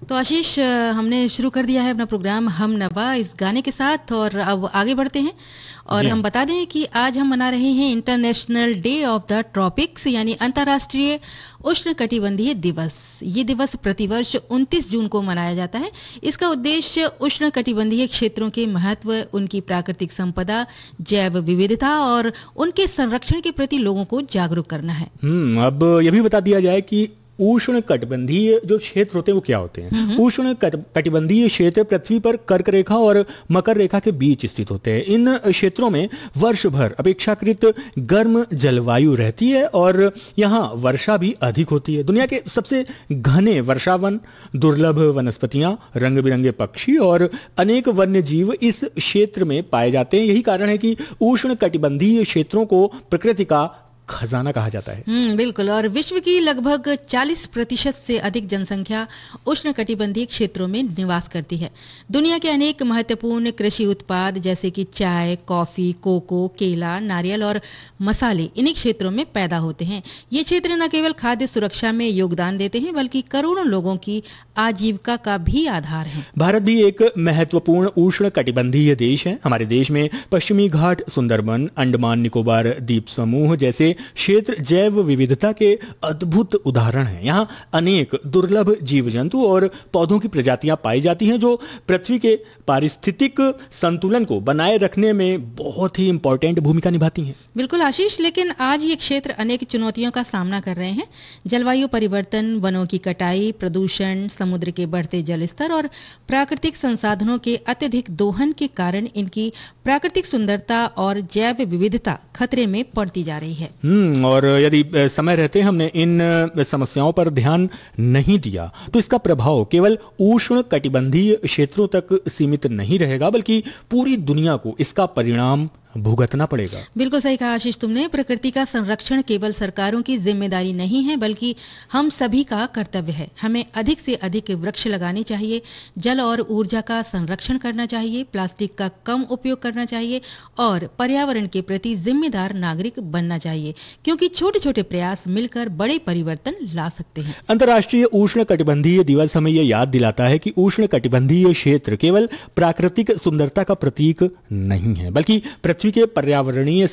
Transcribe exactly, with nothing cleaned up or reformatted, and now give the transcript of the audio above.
तो आशीष, अ, हमने शुरू कर दिया है अपना प्रोग्राम हम नवा इस गाने के साथ और अब आगे बढ़ते हैं और जी हम हाँ। बता दें कि आज हम मना रहे हैं international day of the tropics यानी अंतर्राष्ट्रीय उष्णकटिबंधीय दिवस। ये दिवस प्रतिवर्ष उनतीस जून को मनाया जाता है। इसका उद्देश्य उष्णकटिबंधीय क्षेत्रों के महत्व, उनकी प्राकृतिक संपदा, जैव विविधता और उनके संरक्षण के प्रति लोगों को जागरूक करना है। हम्म अब ये भी बता दिया जाए कि उष्ण कटिबंधीय जो क्षेत्र होते हैं वो क्या होते हैं। उष्ण कट- कटिबंधीय क्षेत्र पृथ्वी पर कर्क रेखा और मकर रेखा के बीच स्थित होते हैं। इन क्षेत्रों में वर्ष भर अपेक्षाकृत गर्म जलवायु रहती है और यहाँ वर्षा भी अधिक होती है। दुनिया के सबसे घने वर्षावन, दुर्लभ वनस्पतियां, रंग बिरंगे पक्षी और अनेक वन्य जीव इस क्षेत्र में पाए जाते हैं। यही कारण है कि उष्ण कटिबंधीय क्षेत्रों को प्रकृति का खजाना कहा जाता है। हम्म बिल्कुल। और विश्व की लगभग चालीस प्रतिशत से अधिक जनसंख्या उष्णकटिबंधीय क्षेत्रों में निवास करती है। दुनिया के अनेक महत्वपूर्ण कृषि उत्पाद जैसे कि चाय, कॉफी, कोको, केला, नारियल और मसाले इन्हीं क्षेत्रों में पैदा होते हैं। ये क्षेत्र न केवल खाद्य सुरक्षा में योगदान देते हैं बल्कि करोड़ों लोगों की आजीविका का भी आधार है। भारत भी एक महत्वपूर्ण उष्ण कटिबंधीय देश है। हमारे देश में पश्चिमी घाट, सुंदरबन, अंडमान निकोबार द्वीप समूह जैसे क्षेत्र जैव विविधता के अद्भुत उदाहरण हैं। यहाँ अनेक दुर्लभ जीव जंतु और पौधों की प्रजातियां पाई जाती हैं जो पृथ्वी के पारिस्थितिक संतुलन को बनाए रखने में बहुत ही इंपॉर्टेंट भूमिका निभाती हैं। बिल्कुल आशीष, लेकिन आज ये क्षेत्र अनेक चुनौतियों का सामना कर रहे हैं। जलवायु परिवर्तन, वनों की कटाई, प्रदूषण, समुद्र के बढ़ते जल स्तर और प्राकृतिक संसाधनों के अत्यधिक दोहन के कारण इनकी प्राकृतिक सुंदरता और जैव विविधता खतरे में पड़ती जा रही है। हम्म और यदि अ, समय रहते हमने इन अ, समस्याओं पर ध्यान नहीं दिया तो इसका प्रभाव केवल उष्ण कटिबंधीय क्षेत्रों तक सीमित नहीं रहेगा बल्कि पूरी दुनिया को इसका परिणाम भुगतना पड़ेगा। बिल्कुल सही कहा आशीष तुमने। प्रकृति का संरक्षण केवल सरकारों की जिम्मेदारी नहीं है बल्कि हम सभी का कर्तव्य है। हमें अधिक से अधिक वृक्ष लगाने चाहिए, जल और ऊर्जा का संरक्षण करना चाहिए, प्लास्टिक का कम उपयोग करना चाहिए और पर्यावरण के प्रति जिम्मेदार नागरिक बनना चाहिए, क्योंकि छोटे छोटे प्रयास मिलकर बड़े परिवर्तन ला सकते हैं। अंतर्राष्ट्रीय उष्ण कटिबंधीय दिवस हमें यह याद दिलाता है कि उष्ण कटिबंधीय क्षेत्र केवल प्राकृतिक सुंदरता का प्रतीक नहीं है बल्कि पृथ्वी के पर्यावरणीय